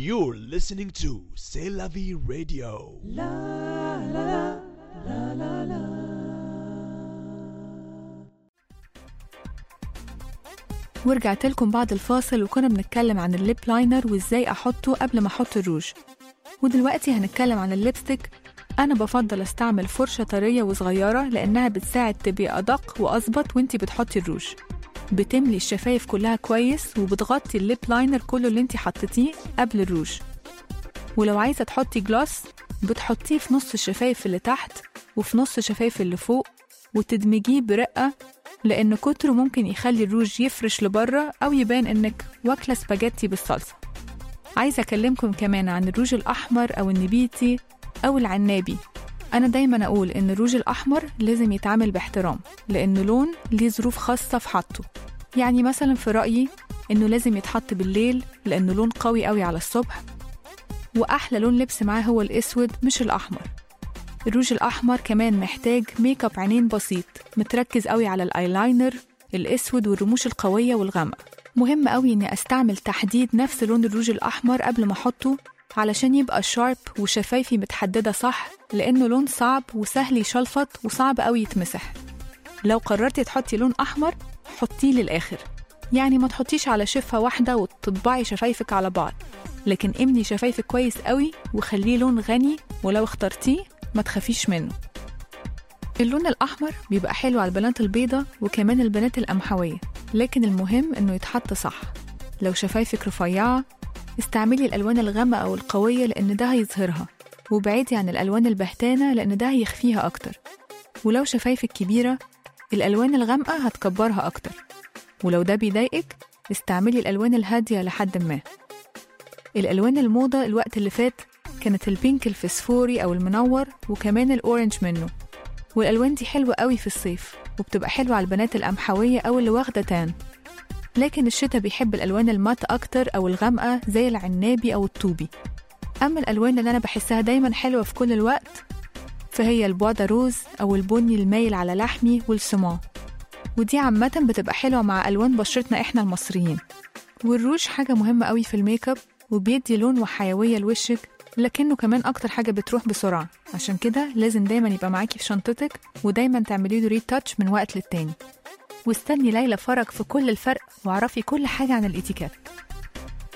You're listening to C'est la vie radio. ورجعت لكم بعد الفاصل وكنا بنتكلم عن الليب لاينر وازاي احطه قبل ما احط الروج. ودلوقتي هنتكلم عن الليبستيك. انا بفضل استعمل فرشة طرية وصغيرة لانها بتساعد تبقى ادق واظبط وانتي بتحطي الروج. بتملي الشفايف كلها كويس وبتغطي الليب لاينر كله اللي انتي حطيتيه قبل الروج. ولو عايزة تحطي جلاس بتحطيه في نص الشفايف اللي تحت وفي نص الشفايف اللي فوق وتدمجيه برقة، لأن كتره ممكن يخلي الروج يفرش لبره أو يبان إنك واكلة سباجيتي بالصلصة. عايزة أكلمكم كمان عن الروج الأحمر أو النبيتي أو العنابي. أنا دايما أقول إن الروج الأحمر لازم يتعامل باحترام لأنه لون ليه ظروف خاصة في حطه. يعني مثلا في رأيي إنه لازم يتحط بالليل لأنه لون قوي قوي على الصبح، وأحلى لون لبس معاه هو الأسود مش الأحمر. الروج الأحمر كمان محتاج ميك اب عينين بسيط متركز قوي على الآيلاينر الأسود والرموش القوية والغامقة. مهم قوي إني أستعمل تحديد نفس لون الروج الأحمر قبل ما أحطه علشان يبقى شارب وشفايفي متحددة صح، لأنه لون صعب وسهل يشلفط وصعب قوي يتمسح. لو قررتي تحطي لون أحمر حطيه للآخر، يعني ما تحطيش على شفة واحدة وتطبعي شفايفك على بعض، لكن املي شفايفك كويس قوي وخليه لون غني، ولو اخترتيه ما تخافيش منه. اللون الأحمر بيبقى حلو على البنات البيضة وكمان البنات القمحوية، لكن المهم إنه يتحط صح. لو شفايفك رفيعة استعملي الألوان الغامقة أو القوية لأن ده هيظهرها، وبعيدي عن الألوان البهتانة لأن ده هيخفيها أكتر. ولو شفايفك كبيرة الألوان الغامقة هتكبرها أكتر، ولو ده بيضايقك استعملي الألوان الهادية لحد ما. الألوان الموضة الوقت اللي فات كانت البينك الفسفوري أو المنور وكمان الأورنج منه، والألوان دي حلوة قوي في الصيف وبتبقى حلوة على البنات القمحوية أو اللي واخدة تان. لكن الشتاء بيحب الألوان المات أكتر أو الغامقة زي العنابي أو الطوبي. أما الألوان اللي أنا بحسها دايما حلوة في كل الوقت فهي البودا روز أو البني المايل على لحمي والسمان، ودي عامة بتبقى حلوة مع ألوان بشرتنا إحنا المصريين. والروج حاجة مهمة قوي في الميك اب وبيدي لون وحيوية لوشك، لكنه كمان أكتر حاجة بتروح بسرعة، عشان كده لازم دايما يبقى معاكي في شنطتك ودايما تعملي له ريتاتش من وقت للتاني. واستني ليلى فرج في كل الفرق واعرفي كل حاجة عن الاتيكيت.